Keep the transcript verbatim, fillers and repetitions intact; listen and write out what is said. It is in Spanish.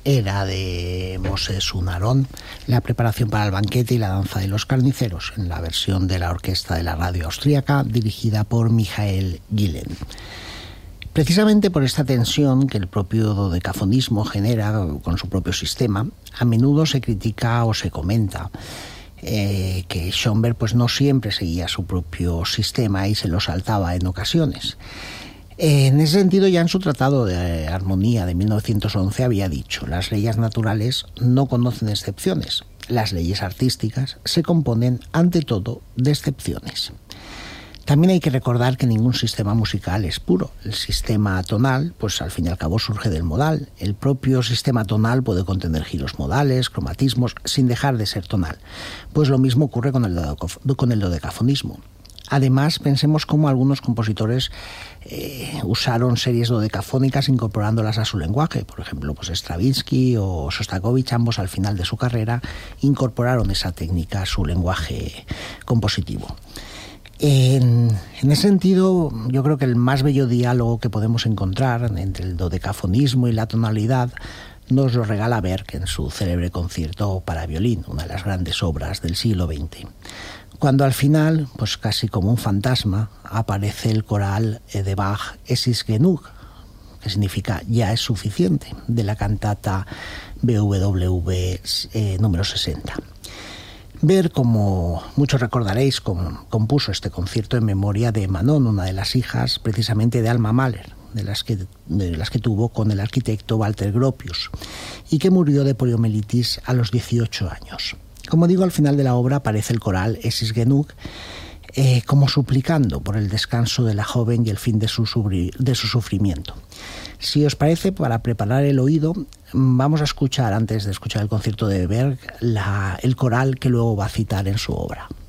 era de Moses Unarón, la preparación para el banquete y la danza de los carniceros, en la versión de la orquesta de la radio austríaca dirigida por Michael Gillen. Precisamente por esta tensión que el propio dodecafonismo genera con su propio sistema, a menudo se critica o se comenta eh, que Schoenberg pues, no siempre seguía su propio sistema y se lo saltaba en ocasiones. En ese sentido, ya en su Tratado de Armonía de mil novecientos once había dicho: las leyes naturales no conocen excepciones, las leyes artísticas se componen ante todo de excepciones. También hay que recordar que ningún sistema musical es puro. El sistema tonal, pues al fin y al cabo surge del modal. El propio sistema tonal puede contener giros modales, cromatismos, sin dejar de ser tonal. Pues lo mismo ocurre con el, con el dodecafonismo. Además, pensemos cómo algunos compositores eh, usaron series dodecafónicas incorporándolas a su lenguaje. Por ejemplo, pues Stravinsky o Shostakovich, ambos al final de su carrera, incorporaron esa técnica a su lenguaje compositivo. En, en ese sentido, yo creo que el más bello diálogo que podemos encontrar entre el dodecafonismo y la tonalidad nos lo regala Berg en su célebre concierto para violín, una de las grandes obras del siglo veinte. Cuando al final, pues casi como un fantasma, aparece el coral de Bach Es ist genug, que significa ya es suficiente, de la cantata B W V eh, número sesenta. Berg, como muchos recordaréis, compuso este concierto en memoria de Manon, una de las hijas precisamente de Alma Mahler, de las que, de las que tuvo con el arquitecto Walter Gropius, y que murió de poliomielitis a los dieciocho años. Como digo, al final de la obra aparece el coral Es ist genug, eh, como suplicando por el descanso de la joven y el fin de su, de su sufrimiento. Si os parece, para preparar el oído, vamos a escuchar, antes de escuchar el concierto de Berg, la, el coral que luego va a citar en su obra.